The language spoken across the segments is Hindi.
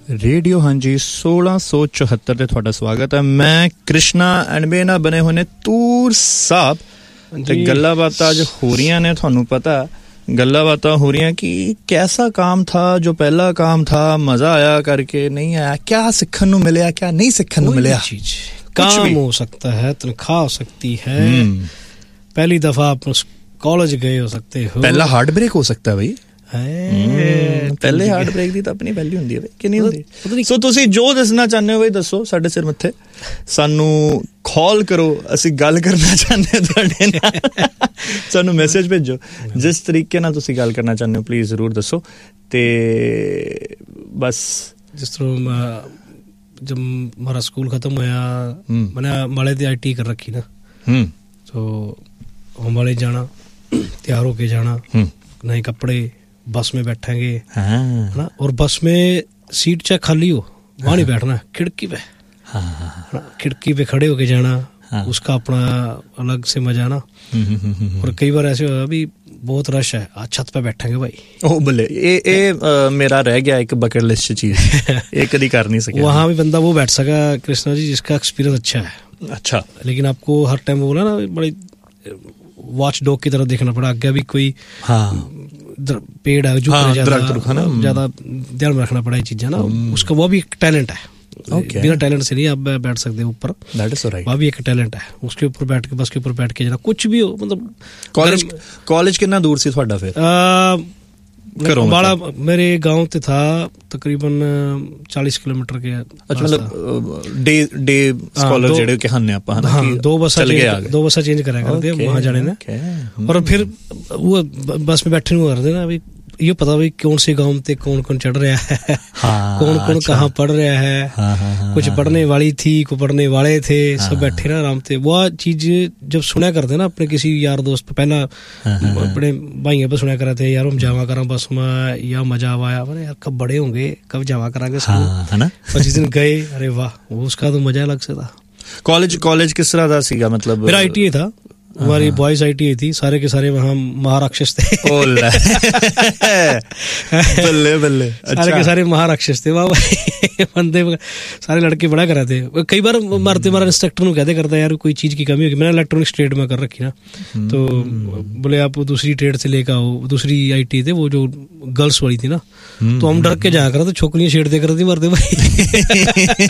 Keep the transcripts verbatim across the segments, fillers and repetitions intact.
रेडियो हाँ जी सोलह सौ चौहत्तर ते तुहाडा स्वागत है। मैं कृष्णा एंड मेरे नाल बने हुए ने तूर साहब ते गल्लां बातां अज हो रही ने। तुहानू पता गल्लां बातां हो रही कि कैसा काम था जो पहला काम था, मजा आया करके नहीं आया, क्या सीखने नू मिलया क्या नहीं सीखने नू मिलया। चीज काम हो सकता है, तनख्वाह हो सकती है, पहली दफा आप कॉलेज गए हो सकते हो, पहला हार्ट ब्रेक हो सकता है भाई। पहले हार्ट ब्रेक दी तां अपनी वैल्यू हुंदी है कि नहीं हुंदी। सो तुसीं जो दसना चाहते हो भाई दसो, साडे सिर मत्थे सानू कॉल करो, असीं गल करना चाहते तुहाडे नाल, सानू मैसेज भेजो, जिस तरीके नाल तुसीं गल करना चाहते हो प्लीज जरूर दसो। ते बस जिस तरह जब हमारा स्कूल खत्म होया, मैंने माले दी आई टी कर रखी ना, तो हम वाले जाना, तैयार होके जाना, नए कपड़े, बस में बैठेंगे है ना, और बस में सीट चाहे खाली हो वहाँ नहीं बैठना, खिड़की पे, खिड़की पे खड़े होके जाना, उसका अपना अलग से मजा ना। और कई बार ऐसे होगा अभी बहुत रश है, आज छत पे बैठेंगे भाई। ओ बल्ले, ये ये मेरा रह गया एक बकेट लिस्ट चीज, ये कभी कर नहीं सके। वहाँ भी बंदा वो बैठ सका कृष्णा जी जिसका एक्सपीरियंस अच्छा है। अच्छा, लेकिन आपको हर टाइम बोला ना बड़ी वॉच डॉग की तरह देखना पड़ा, आगे भी कोई हाँ पेड़ है जो हाँ, ज्यादा ज्यादा ध्यान में रखना पड़ा ये चीजें ना, उसका वो भी एक टैलेंट है। okay. बिना टैलेंट से नहीं आप बैठ सकते ऊपर, वह भी एक टैलेंट है। उसके ऊपर बैठ के बस के ऊपर बैठ के जाना, कुछ भी हो मतलब। कॉलेज कॉलेज कितना दूर से थोड़ा फिर आ, बड़ा मेरे गांव ते था तकरीबन चालीस किलोमीटर के। अच्छा, मतलब डे डे स्कॉलर जेडे के हन्ने आप हां दो बस दो बस चेंज करा करते वहां जाने ने, और फिर वो बस में बैठे हुए करते ना, अभी ये पता भाई कौन से गांव ते कौन कौन चढ़ रहा है, हाँ, कौन कौन अच्छा, कहाँ पढ़ रहा है, हाँ, हाँ, हाँ, कुछ पढ़ने वाली थी, को पढ़ने वाले थे, हाँ, सब बैठे ना आराम से। वो चीज जब सुना करते ना अपने किसी यार दोस्त पहला हाँ, अपने भाइयों पर सुना करते यार हम जावा करा बस में, या मजा आया यार कब बड़े होंगे कब जावा करांगे हाँ, है ना। और जिस दिन गए अरे वाह उसका तो मजा अलग से था। कॉलेज कॉलेज किस तरह का सीगा? मतलब मेरा आई टी आई था, हमारी बॉयज आई टी आई थी, सारे के सारे वहाँ महाराक्षस थे। बल्ले बल्ले, अच्छा। सारे के सारे महाराक्षस थे वहाँ बंदे, सारे लड़के बड़ा करा थे। कई बार मारते मारा इंस्ट्रक्टर को कहते करता यार कोई चीज की कमी होगी, मैंने इलेक्ट्रॉनिक्स ट्रेड में कर रखी ना, तो बोले आप दूसरी ट्रेड से लेकर आओ, दूसरी आई टी थे वो जो गर्ल्स वाली थी ना, तो हम डर के जाया करा, तो छोकरियां छेड़ दे कर थी मारते भाई।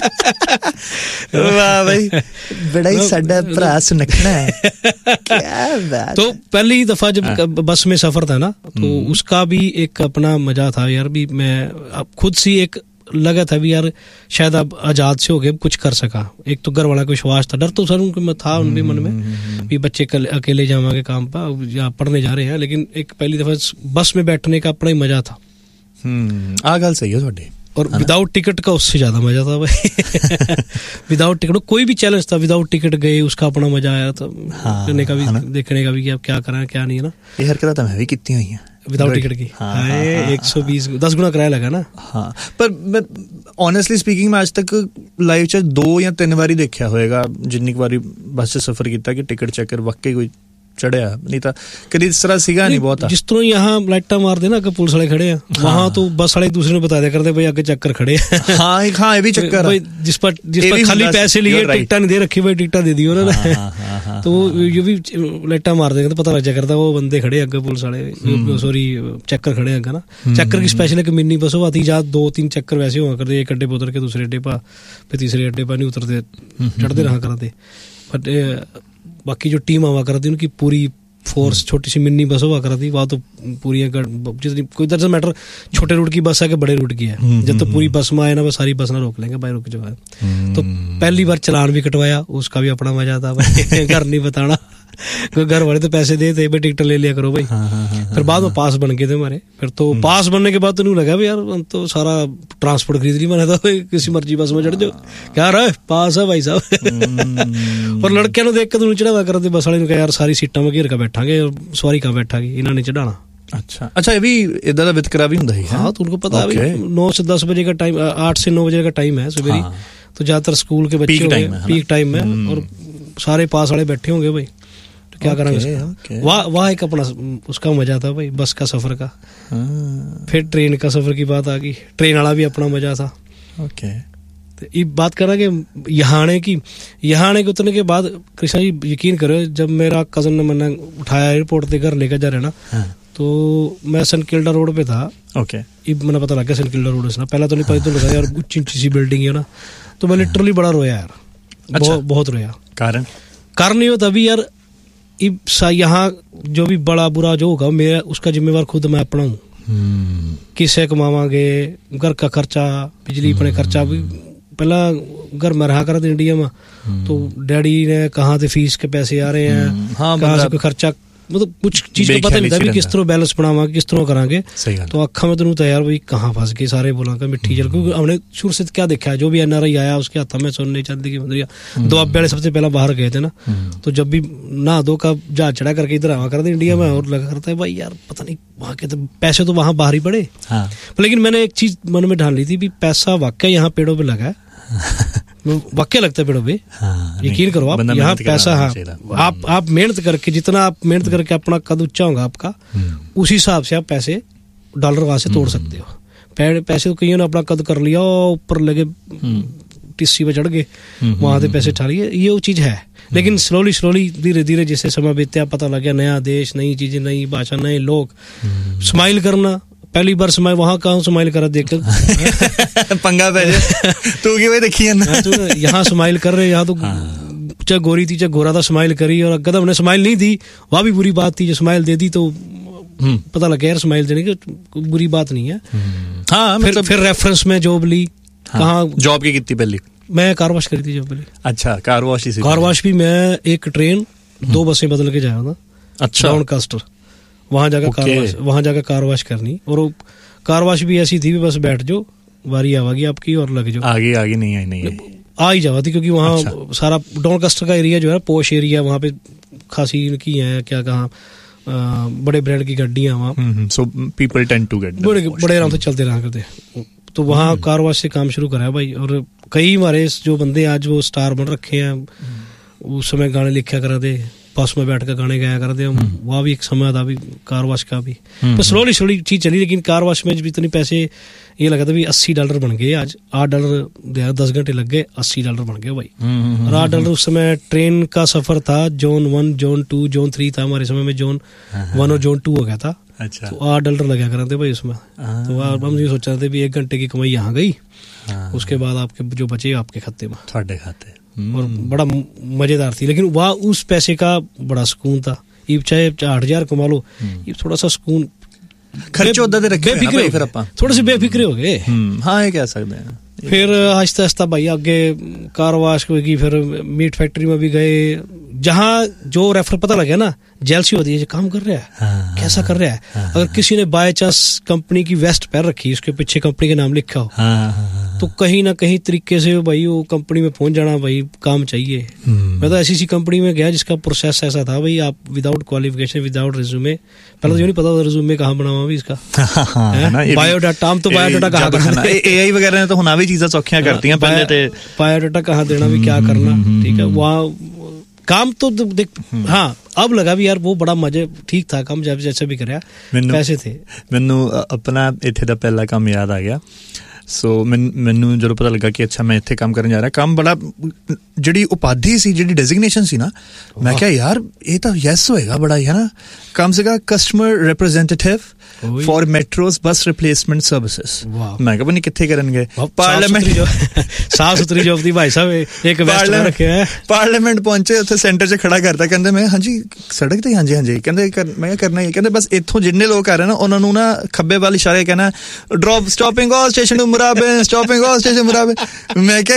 वाह भाई, बड़ा ही साडा भरा सुनखना है। क्या बात। तो पहली दफा जब बस में सफर था ना, तो उसका भी एक अपना मजा था यार। भी मैं खुद सी एक लगा था भी यार शायद अब आजाद से हो गए कुछ कर सका। एक तो घर वाला को विश्वास था, डर तो सर उनके था उनके मन में भी बच्चे अकेले जावांगे काम पर या पढ़ने जा रहे हैं, लेकिन एक पहली दफा बस में बैठने का अपना ही मजा था। आ गल सही है ਤੁਹਾਡੀ। और विदाउट टिकट का उससे ज्यादा मजा था भाई। विदाउट टिकट कोई भी चैलेंज था, विदाउट टिकट गए उसका अपना मजा आया था। हाँ, करने का भी हाँ, देखने का भी कि आप क्या करें क्या नहीं है ना। ये हरकत मैं भी कितनी हुई है विदाउट टिकट की। हाँ, हाँ, एक सौ बीस दस गुना किराया लगा ना। हाँ, पर मैं ऑनेस्टली स्पीकिंग मैं आज तक लाइफ च दो या तीन बारी देखा होएगा जिन्नी बारी बस से सफर किया कि टिकट चेकर वाकई कोई चढ़िया, नहीं था कभी इस तरह सीगा नहीं बहुत। जिस तरह यहाँ लाइटा मार दे ना कि पुलिस वाले खड़े हैं, हाँ, वहाँ तो बस वाले दूसरे ने बता दिया करते भाई आगे चक्कर खड़े हैं। हाँ हाँ, ये भी चक्कर भाई जिस पर जिस पर खाली पैसे लिए टिकटा नहीं दे रखी भाई टिकटा दे दी उन्होंने, तो ये भी लाइटा मार देंगे तो पता लग जाया करता वो बंदे खड़े अगे पुलिस वाले, सॉरी चक्कर खड़े अगे ना। चक्कर की स्पेशल एक मिनी बस आती जा, दो तीन चक्कर वैसे हुआ करते, एक अड्डे पर उतर के दूसरे अड्डे पर, फिर तीसरे अड्डे पर नहीं उतरते चढ़ते रहा करते। बट बाकी जो टीम आवा करती उनकी पूरी फोर्स, छोटी सी मिनी बस हुआ करती वहाँ तो पूरी जितनी कोई दरअसल मैटर छोटे रूट की बस है कि बड़े रूट की है, जब तो पूरी बस में आए ना बस सारी बस ना रोक लेंगे भाई रुक जाओ। तो पहली बार चलान भी कटवाया, उसका भी अपना मजा था भाई। घर नहीं बताना, घर वाले तो पैसे दे थे भाई टिकट ले लिया करो भाई। फिर बाद में पास बन गए थे हमारे, फिर तो पास बनने के बाद तो नहीं लगा भाई यार तो सारा ट्रांसपोर्ट खरीद ली मैंने, तो किसी मर्जी बस में चढ़ जाओ क्या रहा पास है भाई साहब। और लड़कियों देख के तो चढ़ावा करते बस वाले ने यार सारी सीटा में घेर के बैठांगे, सवारी कहाँ बैठागी इन्होंने चढ़ाना। अच्छा अच्छा, ये भी इधर का वितकरा भी होता है। हाँ, तो उनको पता है नौ से दस बजे का टाइम, आठ से नौ बजे का टाइम है सवेरे, तो ज्यादातर स्कूल के बच्चे पीक टाइम है और सारे पास वाले बैठे होंगे भाई। क्या करेंगे। वहाँ वहाँ एक अपना उसका मजा था भाई, बस का सफर का। फिर ट्रेन का सफर की बात आ गई, ट्रेन वाला भी अपना मजा था। ओके, तो ये बात करा कि यहाँ आने की, यहाँ आने के उतरने के बाद कृष्णा जी यकीन करो, जब मेरा कजन ने मैंने उठाया एयरपोर्ट से घर लेकर जा रहे ना, तो मैं सनकिल्डा रोड पे था। ओके, ये मैंने पता लग गया सनकिल्डा रोड से ना, पहला तो नहीं पता, तो लगा यार ऊंची ऊंची सी बिल्डिंग है ना, तो मैं लिटरली बड़ा रोया यार। अच्छा। बहुत बहुत रोया। कारण कारण नहीं हो तभी यार, यहाँ जो भी बड़ा बुरा जो होगा मेरा, उसका जिम्मेवार खुद मैं अपना हूँ। किससे कमावांगे, घर का खर्चा, बिजली अपने खर्चा भी। पहला घर में रहा करते इंडिया में, तो डैडी ने कहाँ से फीस के पैसे आ रहे हैं, हाँ, कहाँ से कोई खर्चा, मतलब कुछ चीज का पता नहीं था भी किस तरह बैलेंस बनावा, किस तरह करांगे। तो अखा में तो तैयार भाई कहाँ फंस गए सारे बोला का मिट्टी जल, क्योंकि हमने शुरू से क्या देखा है, जो भी एनआरआई आया उसके हाथ में सोने चांदी की मुद्रिया। दो अब बेड़े सबसे पहला बाहर गए थे ना, तो जब भी ना दो का जहाज चढ़ा करके इधर आवा करते इंडिया में, और लगा करता है भाई यार पता नहीं वहाँ के तो पैसे तो वहाँ बाहर ही पड़े। लेकिन मैंने एक चीज मन में ढाल ली थी, पैसा वाकई यहाँ पेड़ों पे लगा है, वाकई लगता है पेड़ों पे। हाँ, यकीन करो आप, यहाँ पैसा, हाँ आप आप मेहनत करके, जितना आप मेहनत करके अपना कद ऊंचा होगा आपका, उसी हिसाब से आप पैसे डॉलर वहां से तोड़ सकते हो। पैसे तो कईयों ने अपना कद कर लिया, ऊपर लगे टिस्सी पे चढ़ गए, वहां से पैसे उठा लिए, ये वो चीज है। लेकिन स्लोली स्लोली धीरे धीरे जैसे समय बीतया, पता लग गया नया देश, नई चीजें, नई भाषा, नए लोग, स्माइल करना। पहली बार स्माइल वहां कहाँ स्माइल करा देखकर पंगा पहले तू की भाई देखी है ना, तू यहाँ स्माइल कर रहे, यहाँ तो चाहे गोरी थी चाहे गोरा था, स्माइल करी। और अगर हमने स्माइल नहीं दी वह भी बुरी बात थी, जो स्माइल दे दी तो पता लग गया यार स्माइल देने की बुरी बात नहीं है। हाँ, फिर फिर रेफरेंस में जॉब ली। कहाँ जॉब की कितनी पहली? मैं कार वॉश करी थी जॉब पहले। अच्छा, कार वॉश ही? कार वॉश भी मैं एक ट्रेन दो बसें बदल के जाया था। अच्छा, डाउनकास्टर, वहां जाकर कार वॉश, वहां जाकर कार वॉश करनी। और कार वॉश भी ऐसी थी, बस बैठ जाओ, बारी आवागी आपकी और लग जाओ, आगे आगे नहीं आई नहीं आ ही जावा थी, क्योंकि वहाँ अच्छा। सारा डॉनकास्टर का एरिया जो है पोश एरिया, वहाँ पे खासी की है क्या कहाँ बड़े ब्रांड की गाड़ियाँ वहाँ, so people tend to get बड़े बड़े आराम से चलते रहा करते। तो वहाँ कार वॉश से काम शुरू करा भाई। और कई हमारे जो बंदे आज वो स्टार बन रखे हैं, उस समय गाने लिखा करा थे, बस में बैठ कर गाने गाया करते हम, वहाँ भी एक समय था भी कार वॉश का भी। तो स्लोली स्लोली चीज चली, लेकिन कार वॉश में भी इतने पैसे, ये लगा था भी अस्सी डॉलर बन गए आज। आठ डॉलर दस घंटे लग गए, अस्सी डॉलर बन गए भाई। और आठ डॉलर उस समय ट्रेन का सफर था, zone one, zone two, zone three था हमारे समय में, जोन वन और जोन टू हो गया था। अच्छा, तो आठ डॉलर लगा करते भाई उसमें। तो हम ये सोच रहे थे भी एक घंटे की कमाई यहाँ गई, उसके बाद आपके जो बचे आपके खाते में, खाते और बड़ा मजेदार थी। लेकिन वह उस पैसे का बड़ा सुकून था। ये चाहे आठ हजार कमा लो, ये थोड़ा सा सुकून, खर्चे उधर रखे बेफिक्रे, फिर अपन थोड़े से बेफिक्रे हो गए। हाँ, ये कह सकते हैं। फिर आहिस्ता आहिस्ता भाई आगे कार वॉश होगी, फिर मीट फैक्ट्री में भी गए, जहाँ जो रेफर पता लगे ना, जेलसी होती है, जो काम कर रहा है, हाँ, कैसा कर रहा है। हाँ, अगर किसी ने बाय चांस कंपनी की वेस्ट पहन रखी, उसके पीछे कंपनी के नाम लिखा हो, हाँ, तो कहीं ना कहीं तरीके से भाई वो कंपनी में पहुंच जाना, भाई काम चाहिए। मैं तो ऐसी सी कंपनी में गया जिसका प्रोसेस ऐसा था भाई, आप विदाउट क्वालिफिकेशन, विदाउट रिज्यूमे, पहले तो ये नहीं पता था रिज्यूमे कहाँ बनावा भी इसका, बायोडाटा, हम तो बायोडाटा कहाँ करना, एआई वगैरह ने तो होना भी चीजें सौखियां करती हैं, पहले बायोडाटा कहाँ देना भी, क्या करना, ठीक है। वहाँ काम तो देख, हाँ अब लगा भी यार वो बड़ा मजे, ठीक था काम, जब जैसे भी कराया पैसे थे। मैनू अपना इत्थे दा पहला काम याद आ गया। सो मैनू जो पता लगा कि अच्छा मैं इत्थे काम करने जा रहा, काम बड़ा जिहड़ी उपाधि सी, जिहड़ी डेजिग्नेशन सी ना, मैं क्या यार ये तो यस होएगा बड़ा ही, है ना। काम सीगा कस्टमर रिप्रेजेंटेटिव फॉर मेट्रोस बस रिप्लेसमेंट सर्विसेज। मैं क्या पता नहीं कित्थे करनगे, पार्लियामेंट, साफ सुथरी जॉब दी भाई साहब, एक वेस्ट में रखे है। पार्लियामेंट पहुंचे, उत्थे सेंटर च खड़ा करता, कहंदे मैं हाँ जी सड़क ते, हाँ जी हाँ जी, कहंदे मैं करना ही, कहंदे बस इत्थों जिन्ने लोग आ रहे ना उन्हां नूं ना खब्बे वाल इशारे कहना drop stopping all station मुराबे, stopping all station मुराबे। मैं क्या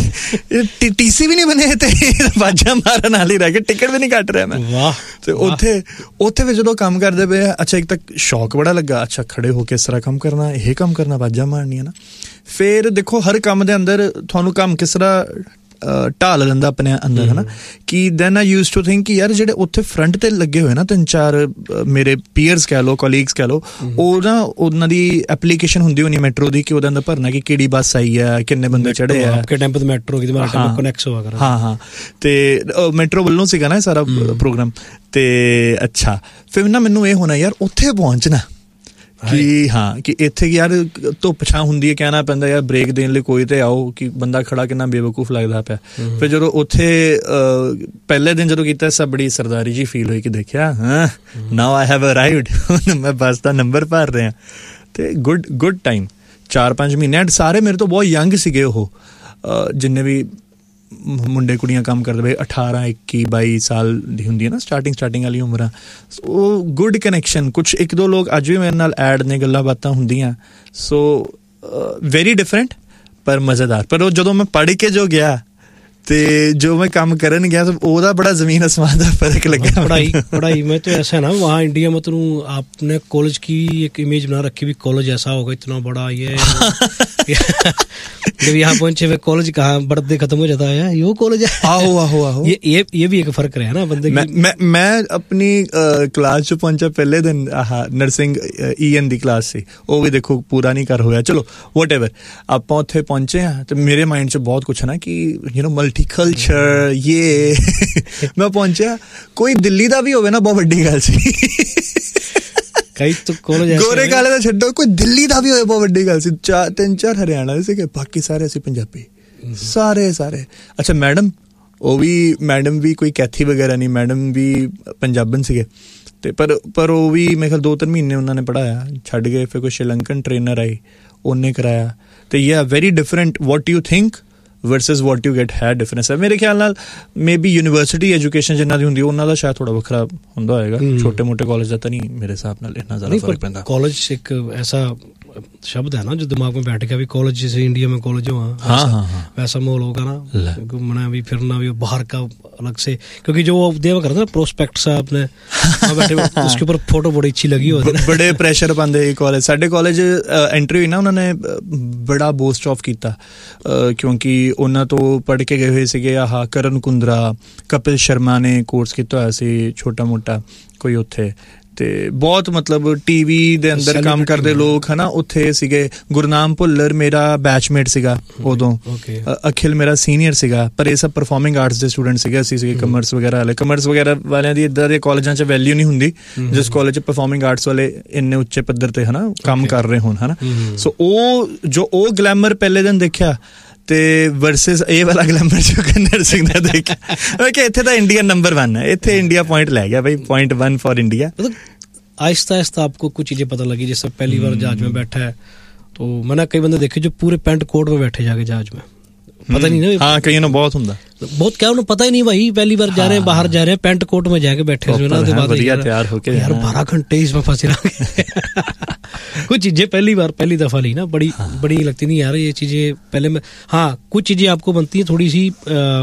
यार टीसी भी नहीं बने थे, बाजा मारन वाली रह गए, टिकट भी नहीं कट रहा मैं। वाह। तो उत्थे उत्थे भी जो काम करते पे, अच्छा एक तक शौक बड़ा लगा, अच्छा खड़े होके इस तरह काम करना, यह काम करना, बाजा मारनी है ना। फिर देखो हर काम दे अंदर थानू काम किस तरह ਢਾਲ ਲੈਂਦਾ ਆਪਣੇ ਅੰਦਰ ਹੈ ਨਾ, ਕਿ then I use to think ਕਿ ਯਾਰ ਜਿਹੜੇ ਉੱਥੇ ਫਰੰਟ ਤੇ ਲੱਗੇ ਹੋਏ ਨਾ ਤਿੰਨ ਚਾਰ ਮੇਰੇ ਪੀਅਰਸ ਕਹਿ ਲਓ, ਕੋਲੀਗਸ ਕਹਿ ਲਓ, ਉਹ ਨਾ ਉਹਨਾਂ ਦੀ ਐਪਲੀਕੇਸ਼ਨ ਹੁੰਦੀ ਹੋਣੀ ਮੈਟਰੋ ਦੀ, ਕਿ ਉਹਦੇ ਅੰਦਰ ਭਰਨਾ ਕਿ ਕਿਹੜੀ ਬੱਸ ਆਈ ਹੈ, ਕਿੰਨੇ ਬੰਦੇ ਚੜ੍ਹੇ ਆ, ਕਿ ਟਾਈਮ ਤੇ ਮੈਟਰੋ ਕਿ ਤੁਹਾਡਾ ਟਾਈਮ ਕਨੈਕਟ ਹੋਇਆ ਕਰ। ਹਾਂ ਹਾਂ, ਤੇ ਮੈਟਰੋ ਵੱਲੋਂ ਸੀਗਾ ਨਾ ਸਾਰਾ ਪ੍ਰੋਗਰਾਮ। ਤੇ ਅੱਛਾ ਫਿਰ ਨਾ ਮੈਨੂੰ ਇਹ ਹੋਣਾ ਯਾਰ ਉੱਥੇ ਪਹੁੰਚਣਾ ਕਿ ਹਾਂ ਕਿ ਇੱਥੇ ਯਾਰ ਧੁੱਪ ਛਾਂ ਹੁੰਦੀ ਹੈ, ਕਹਿਣਾ ਪੈਂਦਾ ਯਾਰ ਬ੍ਰੇਕ ਦੇਣ ਲਈ ਕੋਈ ਤੇ ਆਓ, ਕਿ ਬੰਦਾ ਖੜਾ ਕਿੰਨਾ ਬੇਵਕੂਫ ਲੱਗਦਾ ਪਿਆ। ਫਿਰ ਜਦੋਂ ਉੱਥੇ ਪਹਿਲੇ ਦਿਨ ਜਦੋਂ ਕੀਤਾ ਸਭ ਬੜੀ ਸਰਦਾਰੀ ਜੀ ਫੀਲ ਹੋਈ ਕਿ ਦੇਖਿਆ ਹਾਂ ਨਾਓ ਆਈ ਹੈਵ ਅਰਾਈਵਡ, ਮੈਂ ਬੱਸ ਦਾ ਨੰਬਰ ਭਰ ਰਿਹਾ। ਤੇ ਗੁੱਡ ਗੁੱਡ ਟਾਈਮ, ਚਾਰ ਪੰਜ ਮਹੀਨੇ। ਐਂਡ ਸਾਰੇ ਮੇਰੇ ਤੋਂ ਬਹੁਤ ਯੰਗ ਸੀਗੇ ਉਹ, ਜਿੰਨੇ ਵੀ ਮੁੰਡੇ ਕੁੜੀਆਂ ਕੰਮ ਕਰਦੇ ਪਏ, ਅਠਾਰਾਂ ਇੱਕੀ ਬਾਈ ਸਾਲ ਦੀ ਹੁੰਦੀ ਹੈ ਨਾ ਸਟਾਰਟਿੰਗ ਸਟਾਰਟਿੰਗ ਵਾਲੀ ਉਮਰਾਂ। ਉਹ ਗੁੱਡ ਕਨੈਕਸ਼ਨ, ਕੁਛ ਇੱਕ ਦੋ ਲੋਕ ਅੱਜ ਵੀ ਮੇਰੇ ਨਾਲ ਐਡ ਨੇ, ਗੱਲਾਂ ਬਾਤਾਂ ਹੁੰਦੀਆਂ। ਸੋ ਵੈਰੀ ਡਿਫਰੈਂਟ ਪਰ ਮਜ਼ੇਦਾਰ। ਪਰ ਉਹ ਜਦੋਂ ਮੈਂ ਪੜ੍ਹ ਕੇ ਜੋ ਗਿਆ ਤੇ जो मैं काम करन गया तो ओदा बड़ा जमीन आसमान का फर्क लगा। पढ़ाई पढ़ाई में तो ऐसा है ना, वहाँ इंडिया में तो आपने कॉलेज की एक इमेज बना रखी भी, कॉलेज ऐसा होगा इतना बड़ा ये जब यहाँ पहुंचे वे कॉलेज कहाँ बर्थडे खत्म हो जाता है, यो कॉलेज है। आहो आहो आहो, ये ये ये भी एक फर्क रहा ना बंदे। मैं मैं मैं अपनी क्लास च पहुंचा पहले दिन, आह नर्सिंग ई एन दी क्लास सी, वो भी देखो पूरा नहीं कर होया। चलो वट एवर, आप उत्थे पहुंचे हैं तो मेरे माइंड च बहुत कुछ है ना कि यू नो मल्टीकल्चर ये मैं पहुंचा, कोई दिल्ली दा भी होवे ना बहुत बड़ी गल सी। कई तो कॉलेज गोरे काले दा छड्डो, कोई दिल्ली दा भी होवे बहुत बड़ी गल सी। चार तीन चार हरियाणा दे सीगे, बाकी सारे असीं पंजाबी, सारे सारे। अच्छा मैडम, ਉਹ ਵੀ ਮੈਡਮ ਵੀ ਕੋਈ ਕੈਥੀ ਵਗੈਰਾ ਨਹੀਂ, ਮੈਡਮ ਵੀ ਪੰਜਾਬਣ ਸੀਗੇ। ਤੇ ਪਰ ਪਰ ਉਹ ਵੀ ਮੇਰੇ ਖਿਆਲ ਦੋ ਤਿੰਨ ਮਹੀਨੇ ਉਹਨਾਂ ਨੇ ਪੜ੍ਹਾਇਆ, ਛੱਡ ਗਏ। ਫਿਰ ਕੋਈ ਸ਼੍ਰੀਲੰਕਨ ਟ੍ਰੇਨਰ ਆਈ, ਉਹਨੇ ਕਰਾਇਆ। ਤੇ ਯਾ very different what you think versus what you get ਹੈ ਡਿਫਰੈਂਸ ਹੈ। ਮੇਰੇ ਖਿਆਲ ਨਾਲ ਮੇ ਬੀ ਯੂਨੀਵਰਸਿਟੀ ਐਜੂਕੇਸ਼ਨ ਜਿੰਨਾ ਦੀ ਹੁੰਦੀ ਉਹਨਾਂ ਦਾ ਸ਼ਾਇਦ ਥੋੜਾ ਵੱਖਰਾ ਹੁੰਦਾ ਹੋਏਗਾ, ਛੋਟੇ ਮੋਟੇ ਕਾਲਜ ਦਾ ਤਾਂ ਨਹੀਂ ਮੇਰੇ ਹਿਸਾਬ ਨਾਲ ਇੰਨਾ ਜ਼ਿਆਦਾ ਫਰਕ ਪੈਂਦਾ। ਕਾਲਜ ਇੱਕ ਐਸਾ शब्द है ना जो दिमाग में बैठ गया भी, कॉलेज जैसे इंडिया में कॉलेज हो, हाँ हाँ हाँ वैसा माहौल होगा ना, घूमना भी फिरना भी बाहर का अलग से, क्योंकि जो देवा करते ना प्रोस्पेक्ट सा अपने बैठे उसके ऊपर फोटो बड़ी अच्छी लगी होती है, बड़े प्रेशर पाते कॉलेज। साडे कॉलेज एंट्री हुई ना, उन्होंने बड़ा बोस्ट ऑफ किया क्योंकि उन्होंने तो पढ़ के गए हुए सीगे। आह करण कुंद्रा, कपिल शर्मा ने कोर्स किया होया सी छोटा मोटा कोई उत्थे, ਤੇ ਬਹੁਤ ਮਤਲਬ ਟੀਵੀ ਦੇ ਅੰਦਰ ਕੰਮ ਕਰਦੇ ਲੋਕ ਹੈ ਨਾ ਉੱਥੇ ਸੀਗੇ। ਗੁਰਨਾਮ ਭੁੱਲਰ ਮੇਰਾ ਬੈਚਮੇਟ ਸੀਗਾ ਉਦੋਂ, ਅਖਿਲ ਮੇਰਾ ਸੀਨੀਅਰ ਸੀਗਾ, ਪਰ ਇਹ ਸਭ ਪਰਫਾਰਮਿੰਗ ਆਰਟਸ ਦੇ ਸਟੂਡੈਂਟ ਸੀਗੇ। ਅਸੀਂ ਸੀਗੇ ਕਮਰਸ ਵਗੈਰਾ ਵਾਲੇ। ਕਮਰਸ ਵਗੈਰਾ ਵਾਲਿਆਂ ਦੀ ਇੱਦਾਂ ਦੇ ਕਾਲਜਾਂ 'ਚ ਵੈਲਿਊ ਨਹੀਂ ਹੁੰਦੀ ਜਿਸ ਕਾਲਜ 'ਚ ਪਰਫਾਰਮਿੰਗ ਆਰਟਸ ਵਾਲੇ ਇੰਨੇ ਉੱਚੇ ਪੱਧਰ ਤੇ ਹੈ ਨਾ ਕੰਮ ਕਰ ਰਹੇ ਹੋਣ, ਹੈ ਨਾ। ਸੋ ਉਹ ਜੋ ਉਹ ਗਲੈਮਰ ਪਹਿਲੇ ਦਿਨ ਦੇਖਿਆ ਤੇ ਵਰਸਸ ਇਹ ਵਾਲਾ ਗਲੈਮਰ ਜੋ ਨਰਸਿੰਗ ਦਾ ਦੇਖਿਆ ਕਿ ਇੱਥੇ ਤਾਂ ਇੰਡੀਆ ਨੰਬਰ वन है, ਇੱਥੇ ਇੰਡੀਆ ਪੁਆਇੰਟ ਲੈ ਗਿਆ भाई, point one for India. Aahista Aahista आपको कुछ चीजें पता लगी। जैसे पहली बार जहाज में बैठा है तो मैंने कई बंदे देखे जो पूरे पैंट कोट में बैठे जाके जहाज में, पता नहीं ना। हाँ कई ना बहुत हुंदा, बहुत क्या उन्हें पता ही नहीं भाई, पहली बार जा रहे हैं बाहर जा रहे हैं पैंट कोट में जाके बैठे हुए ना, बढ़िया तैयार होके यार बारह घंटे इसमें फंसे रहे। कुछ चीजें पहली बार पहली दफा ली ना, बड़ी बड़ी लगती नहीं यार ये चीजें पहले में। हाँ कुछ चीजें आपको बनती है थोड़ी सी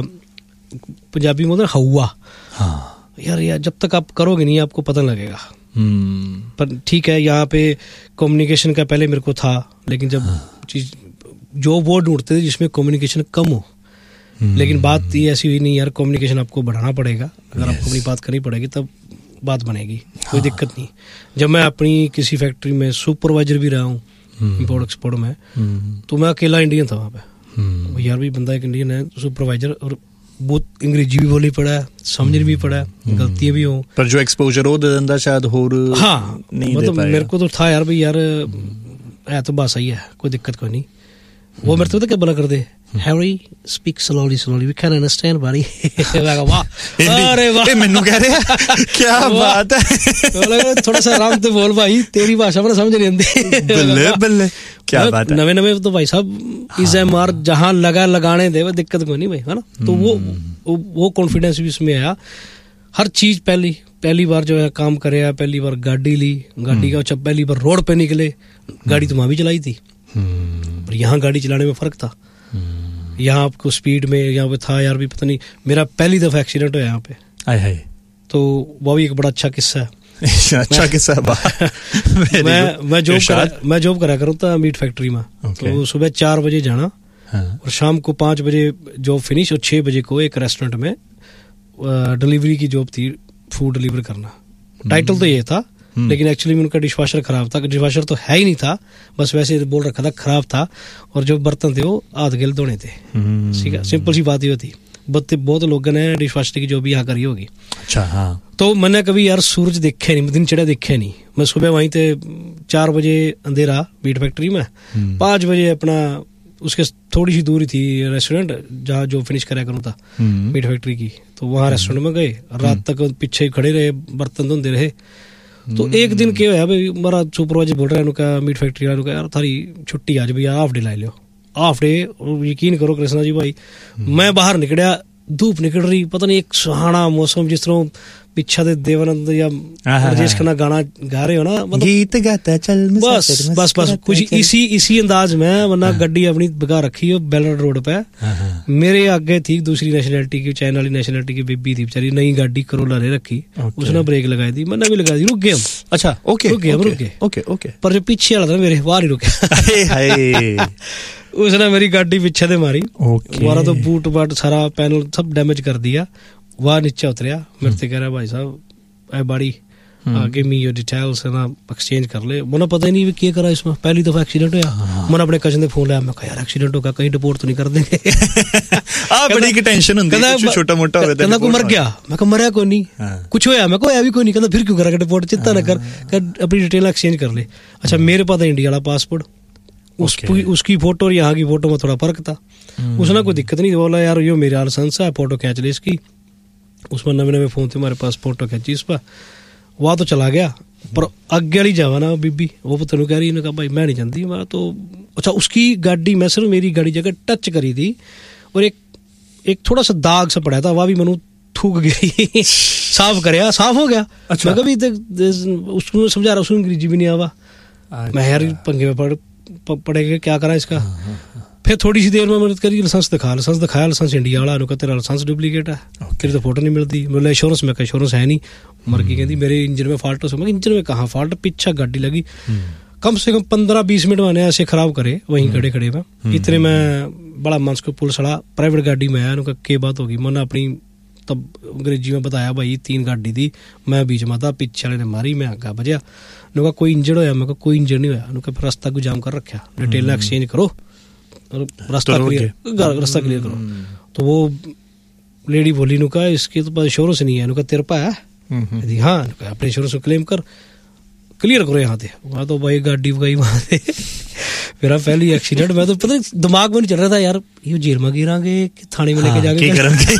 पंजाबी में हवा, यार यार जब तक आप करोगे नहीं आपको पता लगेगा। पर ठीक है यहाँ पे कम्युनिकेशन का पहले मेरे को था, लेकिन जब चीज जो वो ढूंढते थे जिसमें कम्युनिकेशन कम हो, लेकिन बात ये ऐसी हुई नहीं यार, कम्युनिकेशन आपको बढ़ाना पड़ेगा। अगर आपको अपनी बात करनी पड़ेगी तब बात बनेगी, कोई दिक्कत नहीं। जब मैं अपनी किसी फैक्ट्री में सुपरवाइजर भी रहा हूँ इम्पोर्ट एक्सपोर्ट में, तो मैं अकेला इंडियन था वहाँ पे। यार भी बंदा एक इंडियन है सुपरवाइजर, और बहुत अंग्रेजी भी बोली पड़ा है, समझ भी पड़ा है, गलतियां भी हो, पर जो एक्सपोजर हो दे देंदा शायद होर हाँ नहीं मतलब दे मेरे को तो था यार भाई यार है तो बात सही है, कोई दिक्कत कोई नहीं। वो मेरे तो क्या बोला कर दे, Harry speak slowly slowly we can understand बड़ी। वाह अरे वाह मेनू कह रहे हैं क्या बात है, थोड़ा सा आराम से बोल भाई, तेरी भाषा में समझ नहीं आती। बल्ले बल्ले क्या बात है। नवे नवे तो भाई साहब इज एम आर जहाँ लगा लगाने दे दिक्कत कोई नहीं भाई, है ना। तो वो वो कॉन्फिडेंस भी इसमें आया। हर चीज पहली पहली बार जो है काम करे, पहली बार गाड़ी ली, गाड़ी का जब पहली बार रोड पे निकले, गाड़ी तो वहां भी चलाई थी पर यहाँ गाड़ी चलाने में फर्क था। यहाँ आपको स्पीड में यहाँ पे था यार भी पता नहीं, मेरा पहली दफा एक्सीडेंट हुआ यहाँ पे, आए हाय, तो वो भी एक बड़ा अच्छा किस्सा है। अच्छा किस्सा मैं मैं जॉब करा मैं जॉब करा करूँ था मीट फैक्ट्री में। तो सुबह चार बजे जाना, और शाम को पाँच बजे जॉब फिनिश और छः बजे को एक रेस्टोरेंट में डिलीवरी की जॉब थी, फूड डिलीवर करना। टाइटल तो ये था, लेकिन एक्चुअली में उनका डिशवाशर खराब था। डिशवाशर तो है ही नहीं था, बस वैसे बोल रखा था खराब था, और जो बर्तन थे वो आध गिल धोने थे। ठीक है, सिंपल सी बात ही होती। बहुत बहुत लोगों ने डिशवाशर की जो भी यहाँ करी होगी। अच्छा, हाँ। तो मैंने कभी यार सूरज देखे नहीं, दिन चढ़ा देखे नहीं। मैं सुबह वहीं थे, चार बजे अंधेरा मीट फैक्ट्री में, पाँच बजे अपना उसके थोड़ी सी दूरी थी रेस्टोरेंट जहाँ जो फिनिश कराया करूँ था मीट फैक्ट्री की। तो वहाँ रेस्टोरेंट में गए, रात तक पीछे खड़े रहे, बर्तन धोते रहे। तो एक दिन क्या होया भाई, हमारा सुपरवाइजर बोल रहा है उनका मीट फैक्ट्री वालों का, यार थारी छुट्टी आज भैया, हाफ डे ला लो। हाफ डे, यकीन करो कृष्णा जी भाई, मैं बाहर निकलिया, धूप निकल रही, पता नहीं एक सुहाना मौसम, जिस तरह पीछा दे देवानंद या राजेश खन्ना गाना गा रहे हो ना, मतलब गीत गाता चल बस बस बस कुछ इसी इसी अंदाज में। वरना गड्डी अपनी भगा रखी है बेलर रोड पे, मेरे आगे थी दूसरी नेशनलिटी की, चाइना वाली नेशनलिटी की बीबी थी बेचारी, नई गाड़ी करोला ले रखी, उसने ब्रेक लगाई थी, मैंने भी लगा दी, रुक गए हम। अच्छा, ओके, रुक गए रुक गए ओके ओके। पर जो पीछे वाला था मेरे, बाहर ही रुके। उसने मेरी गाड़ी पीछे से मारी, हमारा तो बूट बाट सारा पैनल सब डैमेज कर दिया। वह नीचे उतरिया, मेरे से कह रहा भाई साहब ऐ बाड़ी गिव मी योर डिटेल्स ना, एक्सचेंज कर ले। मैंने पता ही नहीं क्या करा इसमें, पहली दफा एक्सीडेंट होया। मैंने अपने कजन ने फोन लाया, मैं कहा यार एक्सीडेंट होगा, कहीं रिपोर्ट तो नहीं कर देंगे। आ बड़ी की टेंशन हुंदी है, कुछ छोटा मोटा होता है। कहना को मर गया, मैं कहा मरया कोई नहीं, कुछ होया, मैं को होया भी कोई नहीं। कहता फिर क्यों करा रिपोर्ट, चिंता न कर, अपनी डिटेल एक्सचेंज कर ले। अच्छा, मेरे पास इंडिया वाला पासपोर्ट, उसकी उसकी फोटो और यहाँ की फोटो में थोड़ा फर्क था। उसने कोई दिक्कत नहीं, बोला यार यो मेरा लाइसेंस है, फोटो खींच ले इसकी। उसमें नवे नवे फोन थे हमारे पास, फोटो खींची इस पर, वहाँ तो चला गया। पर आगे वाली जावा ना बीबी, वो पता नहीं कह रही, ने कहा भाई मैं नहीं जानती मैं तो। अच्छा, उसकी गाड़ी, मैं सिर्फ मेरी गाड़ी जगह टच करी थी, और एक एक थोड़ा सा दाग सा पड़ा था, वह भी मनु थूक गई। साफ करया, साफ हो गया। अच्छा, मैं कभी उसको समझा रहा, उसको अंग्रेजी भी नहीं आवा। मैं यार पंगे में पड़ पड़ेगा, क्या करा इसका। फिर थोड़ी सी देर में मदद करी, लाइसेंस दिखा, लाइसेंस दिखाया, लाइसेंस इंडिया वाला, कहते तेरा लाइसेंस डुप्लीकेट है, तेरी तो फोटो नहीं मिलती। मतलब इंश्योरेंस में, इंश्योरेंस है नहीं। मर की कहती मेरे इंजन में फॉल्ट हो, इंजन में कहाँ फॉल्ट, पीछा गाड़ी लगी। कम से कम पंद्रह बीस मिनट मैंने ऐसे खराब करे वहीं खड़े खड़े में। इतने में बड़ा मंच को पुलिस वाला प्राइवेट गाड़ी में आया, उनका क्या बात होगी। मैंने अपनी तब अंग्रेजी में बताया, भाई तीन गाड़ी थी, मैं बीच में था, पीछे वाले ने मारी, मैं आगा बजा। उनका कोई इंजर्ड होया, मैं कोई इंजर्ड नहीं होया। उनका फिर रास्ता को जाम कर रखा, डिटेल एक्सचेंज करो, रास्ता क्लियर रास्ता क्लियर करो। तो वो लेडी बोली, नुका इसकी तो इंश्योरेंस नहीं है, नुका तेरे पा है। हाँ, अपने इंश्योरेंस को क्लेम कर, क्लियर करो यहाँ से। वहाँ तो भाई गाड़ी गई वहाँ से। मेरा पहली एक्सीडेंट, मैं तो पता नहीं दिमाग में नहीं चल रहा था यार, ये जेल में गिरांगे कि थाने में लेके जाके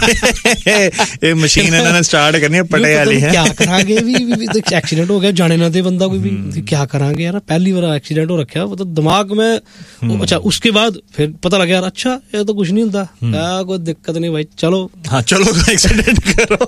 करेंगे। ये मशीन इन्होंने स्टार्ट करनी है, पटे वाली है, क्या करांगे। भी एक्सीडेंट हो गया, जाने ना दे बंदा कोई भी, क्या करांगे यार, पहली बार एक्सीडेंट हो रखा, मतलब दिमाग में। अच्छा, उसके बाद फिर पता लगा यार, अच्छा ये तो कुछ नहीं होता, क्या कोई दिक्कत नहीं भाई, चलो हाँ चलो एक्सीडेंट करो।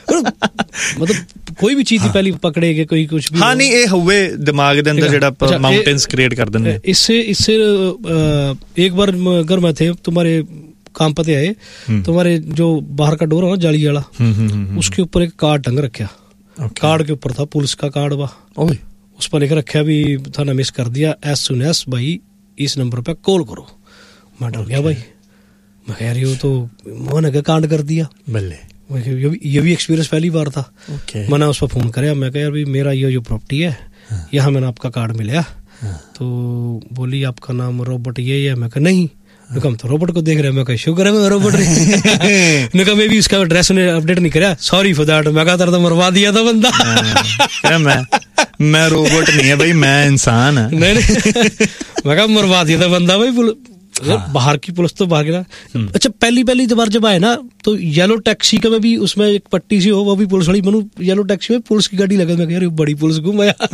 मतलब कोई भी चीज पहली पकड़ेगे, कोई कुछ भी। हाँ नहीं, ये हुए दिमाग के अंदर जेड़ा माउंटेन्स क्रिएट कर देने। इससे इससे एक बार अगर मैं थे तुम्हारे काम पते आए, तुम्हारे जो बाहर का डोर है ना जाली वाला, उसके ऊपर एक कार्ड टंग रखा। कार्ड के ऊपर था पुलिस का कार्ड, वाह उस पर लिख रखा भी थाना मिस कर दिया, एस सुन एस भाई इस नंबर पे कॉल करो। मैं डर गया भाई, मैं कह रही हूँ तो मैंने क्या कांड कर दिया। बल्ले, ये भी ये भी एक्सपीरियंस पहली बार था। okay. मैंने उस पर फोन कराया, मैं कहा यार भाई मेरा ये जो प्रॉपर्टी है, यहाँ मैंने आपका कार्ड मिला। तो बोली आपका नाम रॉबर्ट ये है। मैं कहा नहीं, हम तो रॉबर्ट को देख रहे हैं। मैं कहा शुक्र है मैं रॉबर्ट ने कहा मैं भी उसका एड्रेस ने अपडेट नहीं कराया, सॉरी फॉर दैट। मैं कहा तेरा तो मरवा दिया था बंदा। मैं मैं रोबोट नहीं है भाई, मैं इंसान है। नहीं नहीं, मैं कहा मरवा दिया था बंदा भाई। हाँ। बाहर की पुलिस तो भाग रहा। अच्छा, पहली पहली बार जब आए ना, तो येलो टैक्सी का में भी उसमें एक पट्टी सी हो, वो भी पुलिस वाली बनू, येलो टैक्सी में पुलिस की गाड़ी लगा। मैं कह रही हूँ बड़ी पुलिस घूम आया।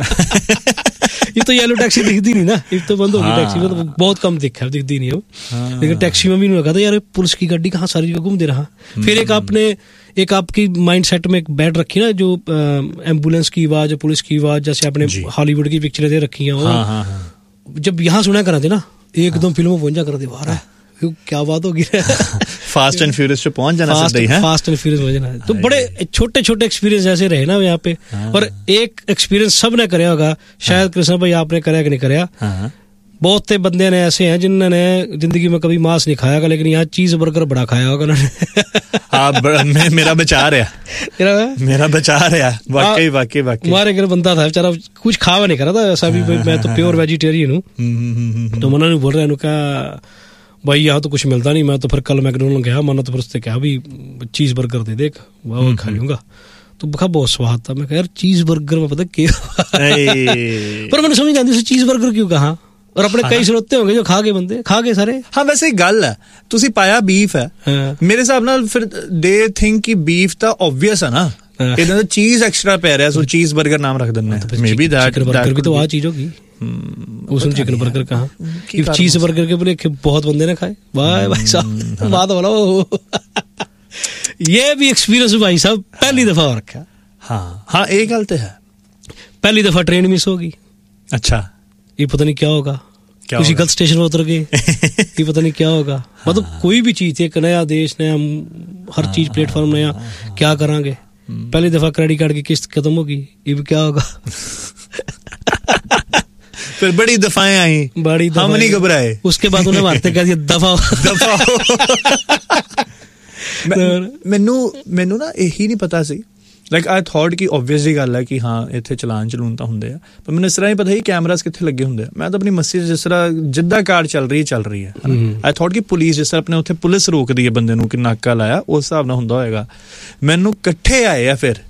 ये तो येलो टैक्सी दिखती नहीं ना, ये तो बंद होगी। हाँ। टैक्सी में तो बहुत कम दिखा, दिखती नहीं हो। हाँ। लेकिन टैक्सी में भी नहीं लगा था यार, पुलिस की गाड़ी कहाँ सारी जगह घूम दे रहा। फिर एक आपने एक आपकी माइंड सेट में एक बैठ रखी ना, जो एम्बुलेंस की आवाज, पुलिस की आवाज, जैसे आपने हॉलीवुड की पिक्चरें दे रखी हैं, जब यहाँ सुना करा थे ना, एकदम फिल्मों पहुंच जा कर दे बाहर है, क्या बात होगी। फास्ट एंड फ्यूरियस पे पहुंच जाना फास्ट, है। फास्ट एंड फ्यूरियस पहुंच जाना। तो बड़े छोटे छोटे एक्सपीरियंस ऐसे रहे ना यहाँ पे। और एक एक्सपीरियंस सब ने कराया होगा, शायद कृष्ण भाई आपने कराया कि नहीं कराया। बहुत से बंदे ने ऐसे हैं जिन्होंने जिंदगी में कभी मांस नहीं खाया, लेकिन यहाँ चीज बर्गर बड़ा खाया होगा उन्होंने। हाँ, मेरा बचा रहा मेरा बचा रहा वाकई वाकई वाकई। हमारे घर बंदा था बेचारा, कुछ खावा नहीं करा था ऐसा भी, मैं तो प्योर वेजिटेरियन हूँ। तो मना नहीं बोल रहा है, कहा भाई यहाँ तो कुछ मिलता नहीं। मैं तो फिर कल मैकडोनल्ड गया, मैंने तो फिर उससे कहा भाई चीज बर्गर दे देख, वह खा लूंगा। तो बखा बहुत स्वाद था। मैं कहा यार चीज बर्गर में पता क्यों पर मैंने समझ नहीं चीज बर्गर क्यों कहा। और अपने कई स्रोते होंगे जो खा के बंदे खा के सारे। हाँ वैसे गल है, तुसी पाया बीफ है, मेरे हिसाब नाल फिर दे थिंक कि बीफ ਤਾਂ obvious है ना, ਇਹਦਾ ਤਾਂ ਚੀਜ਼ ਐਕਸਟਰਾ ਪੈ ਰਿਹਾ, ਸੋ ਚੀਜ਼ 버ਗਰ ਨਾਮ ਰੱਖ ਦਿੰਦੇ हैं। मे बी दैट बर्गर भी तो आ चीज होगी, उसमें चिकन बर्गर कहाँ, चीज बर्गर के बोले बहुत बंदे ने खाए। भाई भाई साहब बात बोला ये भी एक्सपीरियंस भाई साहब पहली दफा हो रखा। हाँ हाँ एक गल तो है, पहली दफा ट्रेन मिस होगी। अच्छा ये पता नहीं क्या होगा, किसी गलत स्टेशन पर उतर गए, ये पता नहीं क्या होगा। मतलब कोई भी चीज, एक नया देश, नया हर चीज प्लेटफॉर्म नया, क्या करांगे। पहली दफा क्रेडिट कार्ड की किस्त खत्म होगी, ये भी क्या होगा। फिर बड़ी दफाएं आई, बड़ी हम नहीं घबराए। उसके बाद उन्हें मारते कह दिया दफा दफा। मैनू मैनू ना यही नहीं पता सी, ਲਾਈਕ ਆਈ ਥੌਟ ਕਿ ਓਬਵੀਅਸਲੀ ਗੱਲ ਹੈ ਕਿ ਹਾਂ ਇੱਥੇ ਚਲਾਨ ਚਲੂਨ ਤਾਂ ਹੁੰਦੇ ਆ, ਪਰ ਮੈਨੂੰ ਇਸ ਤਰ੍ਹਾਂ ਹੀ ਪਤਾ ਸੀ ਕੈਮਰਾਸ ਕਿੱਥੇ ਲੱਗੇ ਹੁੰਦੇ ਆ। ਮੈਂ ਤਾਂ ਆਪਣੀ ਮਸਤੀ ਜਿਸ ਤਰ੍ਹਾਂ ਜਿੱਦਾਂ ਕਾਰ ਚੱਲ ਰਹੀ ਚੱਲ ਰਹੀ ਹੈ, ਆਈ ਥੌਟ ਕਿ ਪੁਲਿਸ ਜਿਸ ਤਰ੍ਹਾਂ ਆਪਣੇ ਉੱਥੇ ਪੁਲਿਸ ਰੋਕਦੀ ਹੈ ਬੰਦੇ ਨੂੰ ਕਿ ਨਾਕਾ ਲਾਇਆ, ਉਸ ਹਿਸਾਬ ਨਾਲ ਹੁੰਦਾ ਹੋਏਗਾ। ਮੈਨੂੰ ਇਕੱਠੇ ਆਏ ਆ ਫਿਰ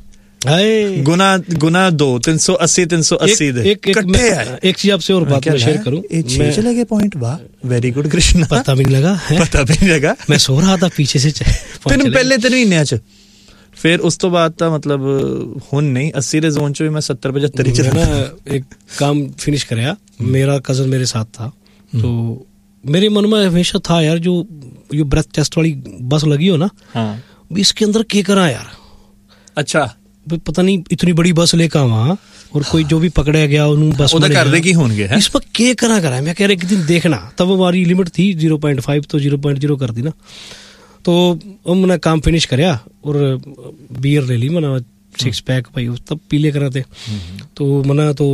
गुना गुना दो तीन सौ अस्सी तीन सौ अस्सी एक चीज आपसे और बात शेयर करूं, छह चले गए पॉइंट। वाह वेरी गुड कृष्णा, पता भी नहीं लगा पता भी नहीं लगा। मैं सो रहा था पीछे से तीन पहले तीन महीने च, फिर उस तो बाद तो मतलब हुन नहीं अस्सी दे जोन च भी मैं सत्तर पचहत्तर ही चला। एक काम फिनिश करया, मेरा कजन मेरे साथ था, तो मेरे मन में हमेशा था यार जो ये ब्रेथ टेस्ट वाली बस लगी हो ना, इसके अंदर क्या करा यार। अच्छा पता नहीं इतनी बड़ी बस लेकर वहां और कोई जो भी पकड़ा गया उन्होंने बस में कर दे की होंगे है? इस पर क्या करा करा मैं कह रहा एक दिन देखना। तब हमारी लिमिट थी जीरो पॉइंट फाइव, तो जीरो पॉइंट जीरो कर दी ना। तो मैंने काम फिनिश कराया और बियर ले ली मैंने सिक्स पैक भाई, तब पीले करा थे। तो मैंने तो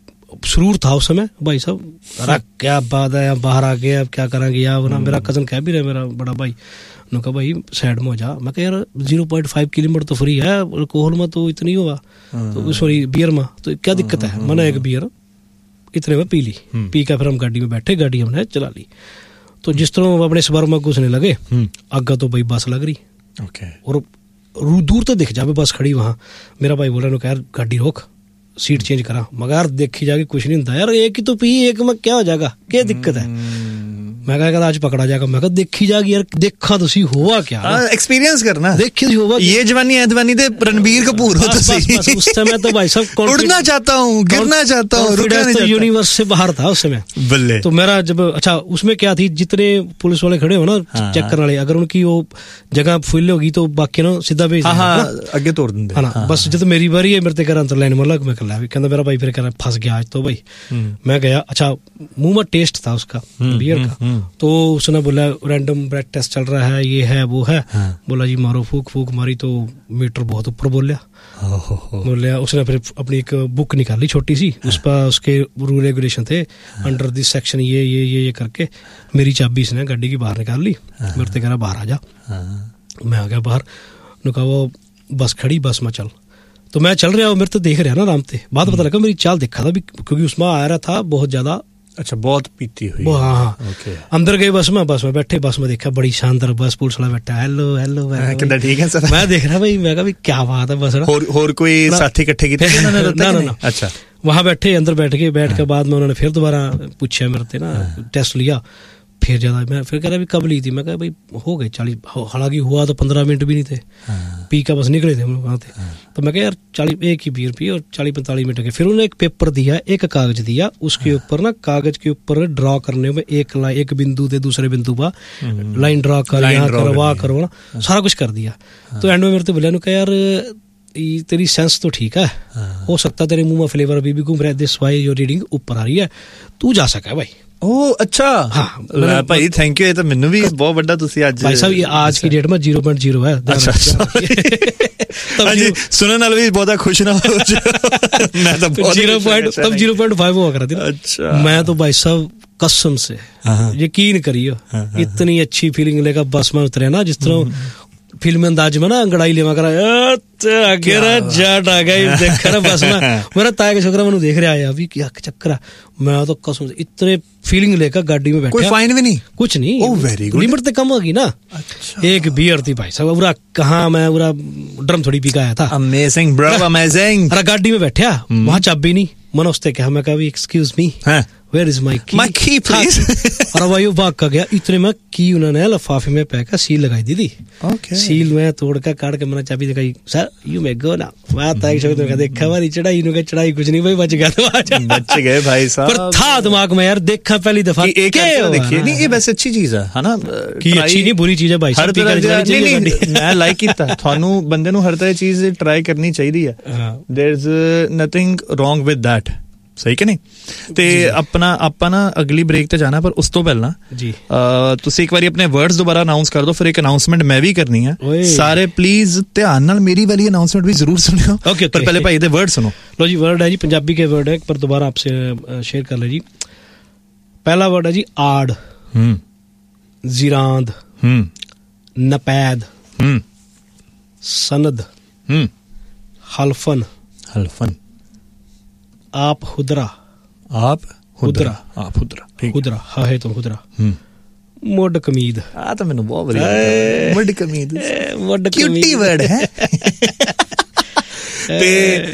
सुरूर था उस समय भाई साहब, अरे क्या बात है बाहर आ गए, अब क्या करेंगे यार। ना मेरा कजन कह भी रहा, मेरा बड़ा भाई ने कहा भाई साइड में हो जा। मैं कहा यार जीरो पॉइंट फाइव किलोमीटर तो फ्री है, अल्कोहल में तो इतनी होगा, तो सॉरी बियर में तो क्या दिक्कत है। मैंने एक बियर इतने में पी ली, पी कर फिर हम गाड़ी में बैठे, गाड़ी हमने चला ली। तो जिस तरह हम अपने सबर में घुसने लगे, आगे तो भाई बस लग रही और दूर तो दिख जावे बस खड़ी वहां। मेरा भाई बोला नो यार गाड़ी रोक, सीट चेंज करा। मगर देखी जाके कुछ नहीं होता यार, एक ही तो पी, एक में क्या हो जाएगा, क्या दिक्कत है। मैं कहा आज पकड़ा जाएगा, मैं कहा देखी जाएगी यार, देखा तो सी हुआ क्या, एक्सपीरियंस करना, देखी हुआ ये जवानी है दीवानी दे रणबीर कपूर हो। बस, बस, बस, उस समय तो भाई साहब उड़ना चाहता हूँ, गिरना चाहता हूँ, रुकना नहीं चाहता। यूनिवर्स से बाहर था उस समय बल्ले। तो मेरा जब अच्छा उसमें क्या थी, जितने पुलिस वाले खड़े हो ना चेक करने वाले, अगर उनकी वो जगह फुल होगी तो बाकी ना सीधा भेज आगे तोड़ देंगे है ना। बस जब मेरी बारी है मेरे घर अंदर लाइन में लग, मैं कर लिया कहता मेरा भाई फिर कह रहा फंस गया आज तो भाई। मैं गया, अच्छा मुंह में टेस्ट था उसका बियर का, तो उसने बोला रैंडम ब्रेथ टेस्ट चल रहा है, ये है वो है। हाँ। बोला जी मारो, फूक फूक मारी तो मीटर बहुत ऊपर बोल लिया बोलिया। उसने फिर अपनी एक बुक निकाली छोटी सी, हाँ। उस पर उसके रूल रेगुलेशन थे, अंडर दिस सेक्शन ये ये ये ये करके मेरी चाबी इसने गाड़ी की बाहर निकाल ली। हाँ। मेरे से कह रहा बाहर आ जा। हाँ। मैं आ गया बाहर, ने कहा वो बस खड़ी, बस में चल। तो मैं चल रहा हूँ, मेरे तो देख रहा ना आराम से। बाद पता लगा मेरी चाल देखा था भी, क्योंकि उसमें आ रहा था बहुत ज्यादा। अच्छा बहुत पीती हुई। हाँ हाँ okay. अंदर गए बस में, बस में बैठे, बस में देखा बड़ी शानदार बस, पुलिस वाला बैठा, हेलो हेलो कितना ठीक है सर। मैं देख रहा भाई, मैं कहा भाई क्या बात है बस। और और कोई साथी इकट्ठे किए थे? ना ना ना। अच्छा वहां बैठे, अंदर बैठ के बैठ के बाद में उन्होंने फिर दोबारा पूछा मेरे से ना, टेस्ट लिया फिर ज्यादा। मैं फिर कह रहा कब ली थी, मैं कहा भाई हो गए चालीस, हालांकि हुआ तो पंद्रह मिनट भी नहीं थे, पी का बस निकले थे हम लोग वहां थे। तो मैं कहा यार चालीस एक ही बियर पी और चालीस पैंतालीस मिनट के। फिर उन्होंने एक पेपर दिया, एक कागज दिया, उसके ऊपर ना कागज के ऊपर ड्रॉ करने में एक एक बिंदु से दूसरे बिंदु पर लाइन ड्रॉ कर, यहाँ करो वहाँ करो ना, सारा कुछ कर दिया। तो एंड में मेरे तो बोला कहा यार तेरी सेंस तो ठीक है, हो सकता है तेरे मुंह में फ्लेवर अभी भी घूम रहा है, दिस वाई योर रीडिंग ऊपर आ रही है, तू जा सका है भाई। ओ अच्छा हाँ भाई थैंक यू, ये तो मैनू भी बहुत बड़ा तुसी आज भाई साहब ये आज की डेट में जीरो पॉइंट जीरो है। अच्छा हाँ जी सुनने वाले भी बहुत खुश ना हो। मैं तो जीरो पॉइंट तब जीरो पॉइंट फाइव हुआ करती। अच्छा मैं तो भाई साहब कसम से यकीन करियो इतनी अच्छी फीलिंग लेकर बस में उतरे ना, जिस तरह फिल्म अंदाज में ना अंगड़ाई लेवा करा जट आ गई देख रहा बस में मेरा ताया के छोकरा मैंने देख रहा है अभी क्या चक्कर, मैं तो कसम से इतने फीलिंग लेकर गाड़ी में बैठा। कोई फाइन भी नहीं, कुछ नहीं। Oh very good. लिमिट तो कम होगी ना। अच्छा। एक बियर थी भाई साहब, पूरा कहाँ मैं पूरा ड्रम थोड़ी पी के आया था। Amazing bro, amazing. अरे गाड़ी में बैठा वहां चाबी नहीं, मैंने उससे कहा, मैं कहा excuse me Where is my key? My key, please. और भाई वो भाग का गया, इतने में की उन्होंने लफाफे में पैक का सील लगाई दी थी। okay. सील में तोड़ कर काट के मैंने चाबी दिखाई, सर यू मे गो ना। मैं ताई शब्द में देखा हमारी चढ़ाई इन्होंने चढ़ाई कुछ नहीं भाई, बच गया तो बच गए भाई साहब। पर था दिमाग में यार, देखा पहली दफा एक देखिए नहीं, ये वैसे अच्छी चीज है ना, कि अच्छी नहीं बुरी चीज है भाई, हर तरह मैं लाइक कीता थानू बंदे ਨੂੰ ਹਰ ਤਰ੍ਹਾਂ ਚੀਜ਼ ਟਰਾਈ ਕਰਨੀ ਚਾਹੀਦੀ ਹੈ। There is nothing wrong with that, ਸਹੀ ਕਿ ਨਹੀਂ। ਤੇ ਆਪਣਾ ਆਪਾਂ ਨਾ ਅਗਲੀ ਬ੍ਰੇਕ ਤੇ ਜਾਣਾ, ਪਰ ਉਸ ਤੋਂ ਪਹਿਲਾਂ ਜੀ ਤੁਸੀਂ ਇੱਕ ਵਾਰੀ ਆਪਣੇ ਵਰਡਸ ਦੁਬਾਰਾ ਅਨਾਉਂਸ ਕਰ ਦਿਓ, ਫਿਰ ਇੱਕ ਅਨਾਉਂਸਮੈਂਟ ਮੈਂ ਵੀ ਕਰਨੀ ਹੈ। ਸਾਰੇ ਪਲੀਜ਼ ਧਿਆਨ ਨਾਲ ਮੇਰੀ ਵਾਲੀ ਅਨਾਉਂਸਮੈਂਟ ਵੀ ਜ਼ਰੂਰ ਸੁਣਿਓ, ਪਰ ਪਹਿਲੇ ਭਾਈ ਦੇ ਵਰਡ ਸੁਣੋ। लो जी वर्ड है जी, पंजाबी के वर्ड है, पर दोबारा आपसे शेयर कर ले जी। पहला वर्ड है जी आड़, जिरांद, नपैद, सनद, हल्फन, हल्फन, आप हुदरा, आप हुदरा, आप हुदरा, हुदरा हा है तो हुदरा, मुड कमीद। आ तो मैंने बहुत बढ़िया, मुड कमीद, मुड क्यूटी वर्ड है। ਤੇ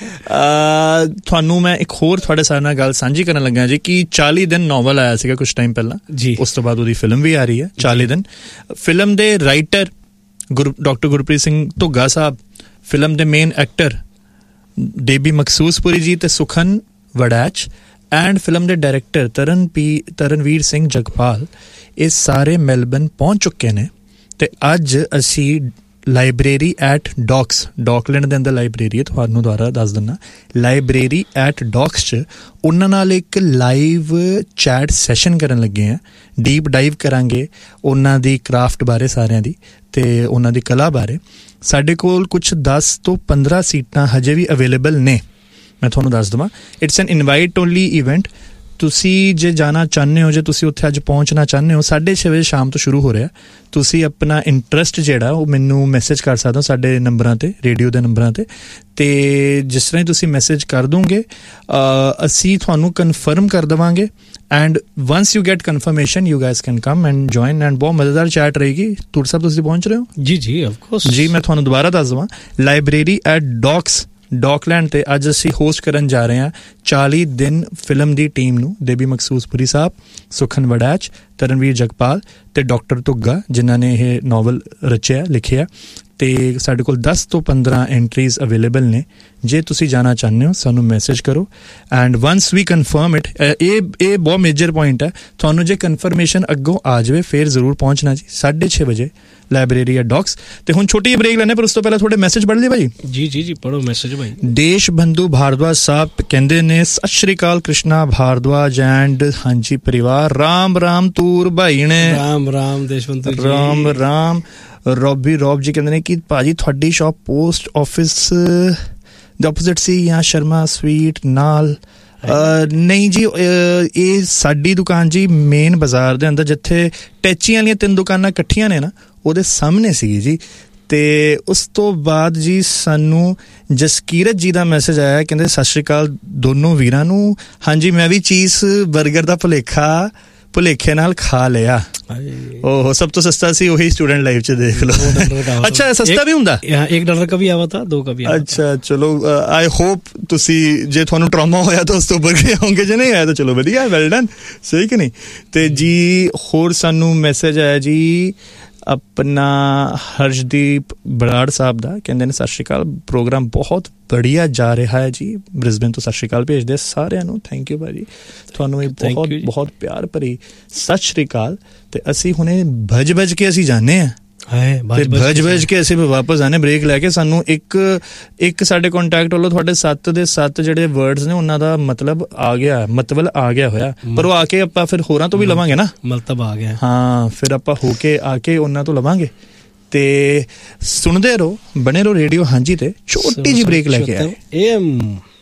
ਤੁਹਾਨੂੰ ਮੈਂ ਇੱਕ ਹੋਰ ਤੁਹਾਡੇ ਸਾਰੇ ਨਾਲ ਗੱਲ ਸਾਂਝੀ ਕਰਨ ਲੱਗਾ ਜੀ ਕਿ ਚਾਲੀ ਦਿਨ ਨੋਵਲ ਆਇਆ ਸੀਗਾ ਕੁਝ ਟਾਈਮ ਪਹਿਲਾਂ ਜੀ, ਉਸ ਤੋਂ ਬਾਅਦ ਉਹਦੀ ਫਿਲਮ ਵੀ ਆ ਰਹੀ ਹੈ ਚਾਲੀ ਦਿਨ। ਫਿਲਮ ਦੇ ਰਾਈਟਰ ਡਾਕਟਰ ਗੁਰਪ੍ਰੀਤ ਸਿੰਘ ਧੁੱਗਾ ਸਾਹਿਬ, ਫਿਲਮ ਦੇ ਮੇਨ ਐਕਟਰ ਡੇਬੀ ਮਕਸੂਸਪੁਰੀ ਜੀ ਤੇ ਸੁਖਨ ਵੜੈਚ, ਐਂਡ ਫਿਲਮ ਦੇ ਡਾਇਰੈਕਟਰ ਤਰਨ ਪੀ ਤਰਨਵੀਰ ਸਿੰਘ ਜਗਪਾਲ, ਇਹ ਸਾਰੇ ਮੈਲਬਨ ਪਹੁੰਚ ਚੁੱਕੇ ਨੇ। ਤੇ ਅੱਜ ਅਸੀਂ ਲਾਇਬ੍ਰੇਰੀ ਐਟ ਡੌਕਸ, ਡੌਕਲੈਂਡ ਦੇ ਅੰਦਰ ਲਾਇਬ੍ਰੇਰੀ ਹੈ, ਤੁਹਾਨੂੰ ਦੁਬਾਰਾ ਦੱਸ ਦਿੰਦਾ, ਲਾਇਬ੍ਰੇਰੀ ਐਟ ਡੌਕਸ 'ਚ ਉਹਨਾਂ ਨਾਲ ਇੱਕ ਲਾਈਵ ਚੈਟ ਸੈਸ਼ਨ ਕਰਨ ਲੱਗੇ ਹਾਂ। ਡੀਪ ਡਾਈਵ ਕਰਾਂਗੇ ਉਹਨਾਂ ਦੀ ਕ੍ਰਾਫਟ ਬਾਰੇ, ਸਾਰਿਆਂ ਦੀ, ਅਤੇ ਉਹਨਾਂ ਦੀ ਕਲਾ ਬਾਰੇ। ਸਾਡੇ ਕੋਲ ਕੁਛ ਦਸ ਤੋਂ ਪੰਦਰਾਂ ਸੀਟਾਂ ਹਜੇ ਵੀ ਅਵੇਲੇਬਲ ਨੇ, ਮੈਂ ਤੁਹਾਨੂੰ ਦੱਸ ਦੇਵਾਂ। It's N invite only event. ਤੁਸੀਂ ਜੇ ਜਾਣਾ ਚਾਹੁੰਦੇ ਹੋ, ਜੇ ਤੁਸੀਂ ਉੱਥੇ ਅੱਜ ਪਹੁੰਚਣਾ ਚਾਹੁੰਦੇ ਹੋ, ਸਾਢੇ ਛੇ ਵਜੇ ਸ਼ਾਮ ਤੋਂ ਸ਼ੁਰੂ ਹੋ ਰਿਹਾ। ਤੁਸੀਂ ਆਪਣਾ ਇੰਟਰਸਟ ਜਿਹੜਾ ਉਹ ਮੈਨੂੰ ਮੈਸੇਜ ਕਰ ਸਕਦੇ ਹੋ ਸਾਡੇ ਨੰਬਰਾਂ 'ਤੇ, ਰੇਡੀਓ ਦੇ ਨੰਬਰਾਂ 'ਤੇ, ਅਤੇ ਜਿਸ ਤਰ੍ਹਾਂ ਹੀ ਤੁਸੀਂ ਮੈਸੇਜ ਕਰ ਦੋਗੇ ਅਸੀਂ ਤੁਹਾਨੂੰ ਕਨਫਰਮ ਕਰ ਦੇਵਾਂਗੇ। And ਵੰਸ you get confirmation you guys can come and join, and ਬਹੁਤ ਮਜ਼ੇਦਾਰ ਚੈਟ ਰਹੇਗੀ। ਟੂਰ ਸਾਹਿਬ ਤੁਸੀਂ ਪਹੁੰਚ ਰਹੇ ਹੋ? ਜੀ ਜੀ ਆਫ ਕੋਰਸ ਜੀ। ਮੈਂ ਤੁਹਾਨੂੰ ਦੁਬਾਰਾ ਦੱਸ ਦੇਵਾਂ, ਲਾਇਬ੍ਰੇਰੀ ਐਟ ਡੌਕਸ ਡੌਕਲੈਂਡ 'ਤੇ ਅੱਜ ਅਸੀਂ ਹੋਸਟ ਕਰਨ ਜਾ ਰਹੇ ਹਾਂ ਚਾਲੀ ਦਿਨ ਫਿਲਮ ਦੀ ਟੀਮ ਨੂੰ। ਦੇਬੀ ਮਕਸੂਸਪੁਰੀ ਸਾਹਿਬ, ਸੁਖਨ ਵੜੈਚ, ਤਰਨਵੀਰ ਜਗਪਾਲ ਅਤੇ ਡਾਕਟਰ ਧੁੱਗਾ, ਜਿਨ੍ਹਾਂ ਨੇ ਇਹ ਨਾਵਲ ਰਚਿਆ ਲਿਖਿਆ। ਅਤੇ ਸਾਡੇ ਕੋਲ ਦਸ ਤੋਂ ਪੰਦਰਾਂ ਐਂਟਰੀਜ਼ ਅਵੇਲੇਬਲ ਨੇ। ਜੇ ਤੁਸੀਂ ਜਾਣਾ ਚਾਹੁੰਦੇ ਹੋ ਸਾਨੂੰ ਮੈਸੇਜ ਕਰੋ, ਐਂਡ ਵੰਸ ਵੀ ਕਨਫਰਮ ਇਟ। ਇਹ ਇਹ ਬਹੁਤ ਮੇਜਰ ਪੁਆਇੰਟ ਹੈ, ਤੁਹਾਨੂੰ ਜੇ ਕਨਫਰਮੇਸ਼ਨ ਅੱਗੋਂ ਆ ਜਾਵੇ ਫਿਰ ਜ਼ਰੂਰ ਪਹੁੰਚਣਾ ਜੀ, ਸਾਢੇ ਛੇ ਵਜੇ ਲਾਇਬ੍ਰੇਰੀ ਐਟ ਡੌਕਸ। ਤੇ ਹੁਣ ਛੋਟੀ ਜਿਹੀ ਬ੍ਰੇਕ ਲੈਣੇ, ਪਰ ਉਸ ਤੋਂ ਪਹਿਲਾਂ ਥੋੜੇ ਮੈਸੇਜ ਪੜ੍ਹ ਲਈਏ ਭਾਈ। ਜੀ ਜੀ ਜੀ ਪੜ੍ਹੋ ਮੈਸੇਜ ਭਾਈ। ਦੇਸ਼ ਬੰਧੂ ਭਾਰਦਵਾਜ ਸਾਹਿਬ ਕਹਿੰਦੇ ਨੇ, ਸਤਿ ਸ਼੍ਰੀ ਅਕਾਲ ਕ੍ਰਿਸ਼ਨਾ ਭਾਰਦਵਾਜ ਐਂਡ ਹਾਂਜੀ ਪਰਿਵਾਰ, ਰਾਮ ਰਾਮ ਤੂਰ ਭਾਈ ਨੇ। ਰਾਮ ਰਾਮ ਦੇਸ਼ ਬੰਧੂ, ਰਾਮ ਰਾਮ। ਰੋਬੀ ਰੋਬ ਜੀ ਕਹਿੰਦੇ ਨੇ ਕਿ ਭਾਜੀ ਤੁਹਾਡੀ ਸ਼ੌਪ ਪੋਸਟ ਆਫਿਸ ਦੇ ਆਪੋਜ਼ਿਟ ਸੀ ਜਾਂ ਸ਼ਰਮਾ ਸਵੀਟ ਨਾਲ? ਨਹੀਂ ਜੀ, ਇਹ ਸਾਡੀ ਦੁਕਾਨ ਜੀ ਮੇਨ ਬਾਜ਼ਾਰ ਦੇ ਅੰਦਰ, ਜਿੱਥੇ ਟੈਚੀਆਂ ਵਾਲੀਆਂ ਤਿੰਨ ਦੁਕਾਨਾਂ ਇਕੱਠੀਆਂ ਨੇ ਨਾ, ਉਹਦੇ ਸਾਹਮਣੇ ਸੀਗੀ ਜੀ। ਅਤੇ ਉਸ ਤੋਂ ਬਾਅਦ ਜੀ ਸਾਨੂੰ ਜਸਕੀਰਤ ਜੀ ਦਾ ਮੈਸੇਜ ਆਇਆ, ਕਹਿੰਦੇ ਸਤਿ ਸ਼੍ਰੀ ਅਕਾਲ ਦੋਨੋਂ ਵੀਰਾਂ ਨੂੰ। ਹਾਂਜੀ ਮੈਂ ਵੀ ਚੀਜ਼ ਬਰਗਰ ਦਾ ਭੁਲੇਖਾ ਭੁਲੇਖੇ ਨਾਲ ਖਾ ਲਿਆ। ਉਹ ਸਭ ਤੋਂ ਸਸਤਾ ਸੀ, ਉਹੀ ਸਟੂਡੈਂਟ ਲਾਈਫ 'ਚ ਦੇਖ ਲਓ। ਅੱਛਾ ਸਸਤਾ ਵੀ ਹੁੰਦਾ, ਇੱਕ ਡਾਲਰ ਕਾ ਵੀ ਆਵਾ ਤਾ, ਦੋ ਕਾ ਵੀ। ਅੱਛਾ ਚਲੋ, ਆਈ ਹੋਪ ਤੁਸੀਂ ਜੇ ਤੁਹਾਨੂੰ ਟਰਾਮਾ ਹੋਇਆ ਤਾਂ ਉਸ ਤੋਂ ਉੱਪਰ ਗਏ ਹੋਗੇ, ਜੇ ਨਹੀਂ ਆਇਆ ਤਾਂ ਚਲੋ ਵਧੀਆ, ਵੈਲ ਡਨ, ਸਹੀ ਕਿ ਨਹੀਂ। ਅਤੇ ਜੀ ਹੋਰ ਸਾਨੂੰ ਮੈਸੇਜ ਆਇਆ ਜੀ ਆਪਣਾ ਹਰਸ਼ਦੀਪ ਬਰਾੜ ਸਾਹਿਬ ਦਾ, ਕਹਿੰਦੇ ਨੇ ਸਤਿ ਸ਼੍ਰੀ ਅਕਾਲ, ਪ੍ਰੋਗਰਾਮ ਬਹੁਤ ਬੜੀਆ ਜਾ ਰਿਹਾ ਹੈ ਜੀ। ਬ੍ਰਿਸਬੇਨ ਤੋਂ ਸਤਿ ਸ਼੍ਰੀ ਅਕਾਲ ਭੇਜਦੇ ਸਾਰਿਆਂ ਨੂੰ, ਥੈਂਕ ਯੂ ਭਾਜੀ, ਤੁਹਾਨੂੰ ਵੀ ਬਹੁਤ ਬਹੁਤ ਪਿਆਰ ਭਰੀ ਸਤਿ ਸ਼੍ਰੀ ਅਕਾਲ। ਅਤੇ ਅਸੀਂ ਹੁਣੇ ਭੱਜ ਭੱਜ ਕੇ ਅਸੀਂ ਜਾਂਦੇ ਹਾਂ, ਤੇ ਭੱਜ ਭੱਜ ਕੇ ਅਸੀਂ ਵਾਪਸ ਆਨੇ ਬ੍ਰੇਕ ਲੈ ਕੇ। ਸਾਨੂੰ ਇੱਕ ਇੱਕ ਸਾਡੇ ਕੰਟੈਕਟ ਵੱਲੋਂ ਤੁਹਾਡੇ ਸੱਤ ਦੇ ਸੱਤ ਜਿਹੜੇ ਵਰਡਸ ਨੇ ਉਹਨਾਂ ਦਾ ਮਤਲਬ ਆ ਗਿਆ, ਮਤਲਬ ਆ ਗਿਆ ਹੋਇਆ, ਪਰ ਉਹ ਆ ਕੇ ਆਪਾਂ ਫਿਰ ਹੋਰਾਂ ਤੋਂ ਵੀ ਲਵਾਂਗੇ ਨਾ, ਮਤਲਬ ਆ ਗਿਆ। ਹਾਂ ਫਿਰ ਆਪਾਂ ਹੋ ਕੇ ਆ ਕੇ ਉਹਨਾਂ ਤੋਂ ਲਵਾਂਗੇ। ਤੇ ਸੁਣਦੇ ਰਹੋ, ਬਣੇ ਰਹੋ ਰੇਡੀਓ ਹਾਂਜੀ ਤੇ। ਛੋਟੀ ਜਿਹੀ ਬ੍ਰੇਕ ਲੈ ਕੇ ਆਏ।